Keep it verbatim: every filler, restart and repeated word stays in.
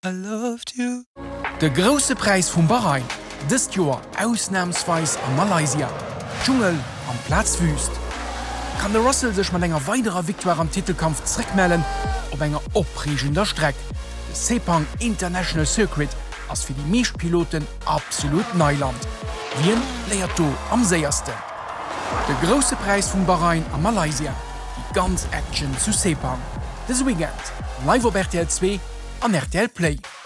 I loved you. Der große Preis vum Bahrain. Dëst Joer ausnahmsweis an Malaysia. Dschungel am Platzwüst. Kann der Russell sech mat enger weiterer Viktoire am Titelkampf zréckmellen op enger opregender Streck. De Sepang International Circuit ass fir die Meeschpiloten absolut Neuland. Wien léiert do am séiersten. De grosse Preis vum Bahrain a Malaysia. Die ganz Action zu Sepang. Des Weekend, live op R T L zwei an R T L Play.